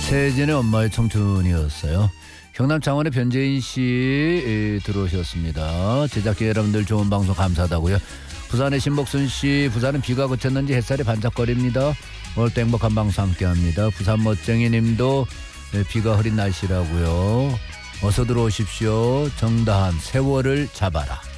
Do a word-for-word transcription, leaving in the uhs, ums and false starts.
세진의 엄마의 청춘이었어요. 경남 창원의 변재인 씨 들어오셨습니다. 제작진 여러분들 좋은 방송 감사하다고요. 부산의 신복순 씨, 부산은 비가 그쳤는지 햇살이 반짝거립니다. 오늘도 행복한 방송 함께합니다. 부산 멋쟁이님도 비가 흐린 날씨라고요. 어서 들어오십시오. 정다한 세월을 잡아라.